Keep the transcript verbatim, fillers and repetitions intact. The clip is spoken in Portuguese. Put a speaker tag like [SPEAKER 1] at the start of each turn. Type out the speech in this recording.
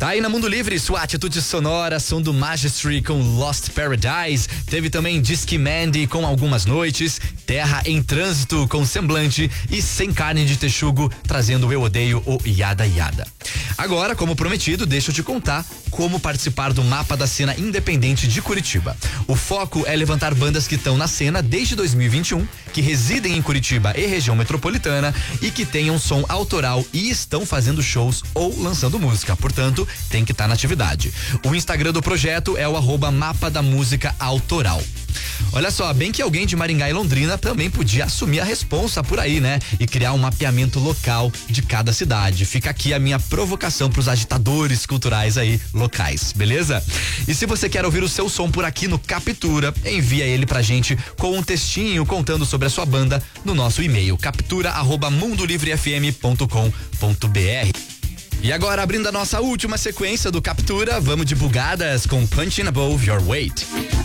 [SPEAKER 1] Tá aí na Mundo Livre, sua atitude sonora, som do Magistry com Lost Paradise. Teve também Disque Mandy com Algumas Noites, Terra em Trânsito com Semblante e Sem Carne de Texugo trazendo Eu Odeio o Yada Yada. Agora, como prometido, deixa eu te contar como participar do Mapa da Cena Independente de Curitiba. O foco é levantar bandas que estão na cena desde dois mil e vinte e um, que residem em Curitiba e região metropolitana e que tenham som autoral e estão fazendo shows ou lançando música. Portanto, tem que estar na atividade. O Instagram do projeto é o arroba Mapa da Música Autoral. Olha só, bem que alguém de Maringá e Londrina também podia assumir a responsa por aí, né? E criar um mapeamento local de cada cidade. Fica aqui a minha provocação pros agitadores culturais aí locais, beleza? E se você quer ouvir o seu som por aqui no Captura, envia ele pra gente com um textinho contando sobre a sua banda no nosso e-mail captura arroba mundolivrefm ponto com ponto br. E agora, abrindo a nossa última sequência do Captura, vamos de Bugadas com Punching Above Your Weight.